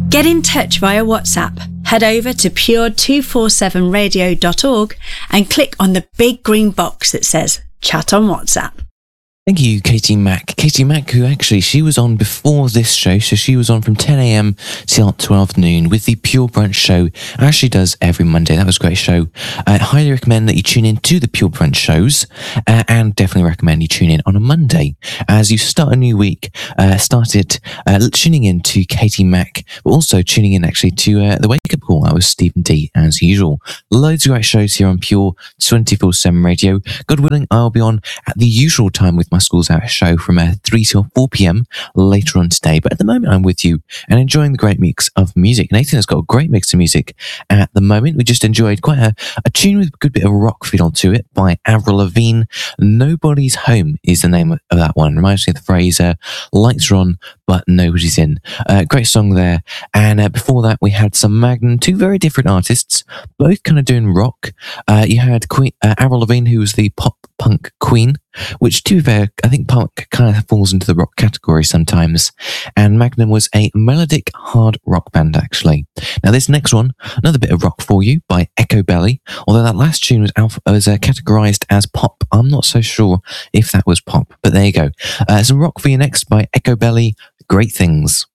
Get in touch via WhatsApp. Head over to pure247radio.org and click on the big green box that says Chat on WhatsApp. Thank you, Katie Mack. Katie Mack, who actually, she was on before this show, so she was on from 10 a.m. till 12 noon with the Pure Brunch show, as she does every Monday. That was a great show. I highly recommend that you tune in to the Pure Brunch shows, and definitely recommend you tune in on a Monday as you start a new week. Tuning in to Katie Mack, but also tuning in actually to the Wake Up Call. That was Stephen D, as usual. Loads of great shows here on Pure 24/7 Radio. God willing, I'll be on at the usual time with my Schools Out show from 3 till 4 p.m. later on today. But at the moment, I'm with you and enjoying the great mix of music. Nathan has got a great mix of music at the moment. We just enjoyed quite a tune with a good bit of rock feel to it by Avril Lavigne. Nobody's Home is the name of that one. Reminds me of the phrase, lights are on, but nobody's in. Great song there. And before that, we had some Magnum, two very different artists, both kind of doing rock. You had Avril Lavigne, who was the pop punk queen, which to be fair, I think punk kind of falls into the rock category sometimes. And Magnum was a melodic hard rock band, actually. Now this next one, another bit of rock for you by Echo Belly. Although that last tune was categorized as pop, I'm not so sure if that was pop, but there you go. Some rock for you next by Echo Belly, Great Things.